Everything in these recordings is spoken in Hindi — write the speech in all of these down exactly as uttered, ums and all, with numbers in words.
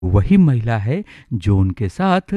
वही महिला है जो उनके साथ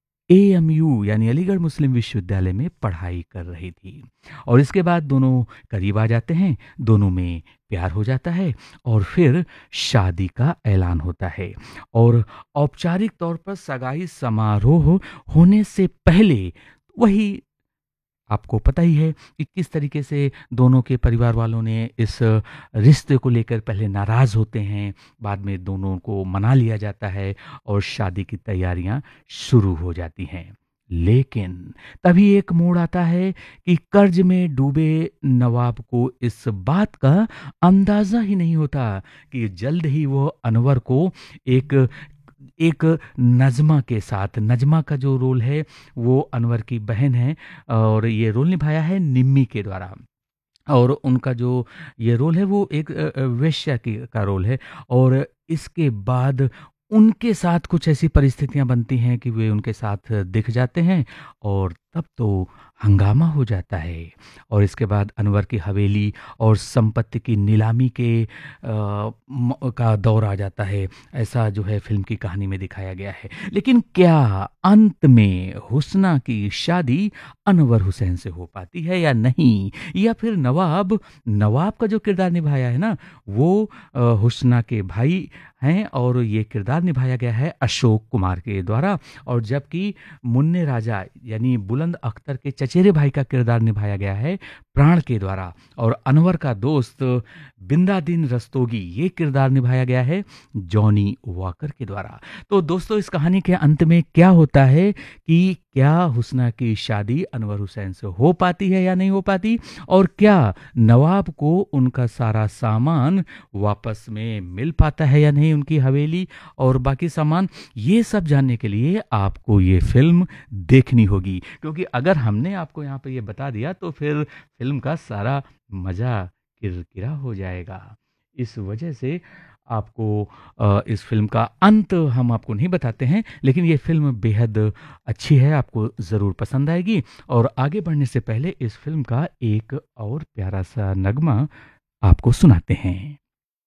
एएमयू यानी अलीगढ़ मुस्लिम विश्वविद्यालय में पढ़ाई कर रही थी। और इसके बाद दोनों करीब आ जाते हैं, दोनों में प्यार हो जाता है और फिर शादी का ऐलान होता है। और औपचारिक तौर पर सगाई समारोह होने से पहले वही आपको पता ही है कि किस तरीके से दोनों के परिवार वालों ने इस रिश्ते को लेकर पहले नाराज़ होते हैं, बाद में दोनों को मना लिया जाता है और शादी की तैयारियां शुरू हो जाती हैं। लेकिन तभी एक मोड़ आता है कि कर्ज में डूबे नवाब को इस बात का अंदाज़ा ही नहीं होता कि जल्द ही वो अनवर को एक एक नज़्मा के साथ, नज़्मा का जो रोल है वो अनवर की बहन है और ये रोल निभाया है निम्मी के द्वारा। और उनका जो ये रोल है वो एक अ, अ, वेश्या की का रोल है। और इसके बाद उनके साथ कुछ ऐसी परिस्थितियां बनती हैं कि वे उनके साथ दिख जाते हैं और तब तो हंगामा हो जाता है। और इसके बाद अनवर की हवेली और संपत्ति की नीलामी के अ, म- का दौर आ जाता है। ऐसा जो है फिल्म की कहानी में दिखाया गया है। लेकिन क्या अंत में हुस्ना की शादी अनवर हुसैन से हो पाती है या नहीं, या फिर नवाब नवाब का जो किरदार निभाया है ना वो अ, हुस्ना के भाई हैं और ये किरदार निभाया गया है अशोक कुमार के द्वारा। और जबकि मुन्ने राजा यानी बुलंद अख्तर के चचेरे भाई का किरदार निभाया गया है प्राण के द्वारा। और अनवर का दोस्त बिंदादिन रस्तोगी ये किरदार निभाया गया है जॉनी वॉकर के द्वारा। तो दोस्तों इस कहानी के अंत में क्या होता है कि क्या हुस्ना की शादी अनवर हुसैन से हो पाती है या नहीं हो पाती, और क्या नवाब को उनका सारा सामान वापस में मिल पाता है या नहीं, उनकी हवेली और बाकी सामान। ये सब जानने के लिए आपको ये फिल्म देखनी होगी, क्योंकि अगर हमने आपको यहाँ पे ये बता दिया तो फिर फिल्म का सारा मज़ा किरकिरा हो जाएगा। इस वजह से आपको अ, इस फिल्म का अंत हम आपको नहीं बताते हैं, लेकिन ये फिल्म बेहद अच्छी है, आपको ज़रूर पसंद आएगी। और आगे बढ़ने से पहले इस फिल्म का एक और प्यारा सा नगमा आपको सुनाते हैं।